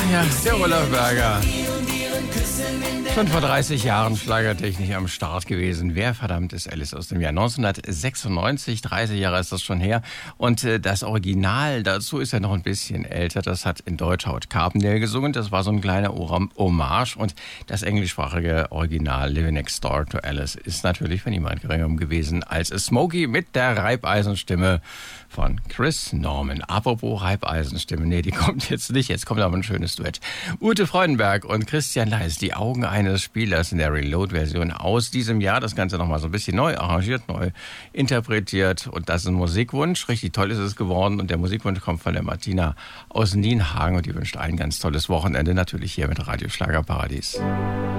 Ja, der Olaf Berger. Schon vor 30 Jahren schlagertechnisch am Start gewesen. Wer verdammt ist Alice aus dem Jahr 1996, 30 Jahre ist das schon her. Und das Original dazu ist ja noch ein bisschen älter. Das hat in Deutsch Howard Carpendale gesungen. Das war so ein kleiner Hommage. Und das englischsprachige Original Living Next Door to Alice ist natürlich von niemand geringerem gewesen als Smokey mit der Reibeisenstimme von Chris Norman. Apropos Reibeisenstimme, nee, die kommt jetzt nicht. Jetzt kommt aber ein schönes Duett. Ute Freudenberg und Christian Leis, die Augen eines Spielers in der Reload-Version aus diesem Jahr. Das Ganze nochmal so ein bisschen neu arrangiert, neu interpretiert. Und das ist ein Musikwunsch. Richtig toll ist es geworden. Und der Musikwunsch kommt von der Martina aus Nienhagen. Und die wünscht ein ganz tolles Wochenende. Natürlich hier mit Radio Schlagerparadies.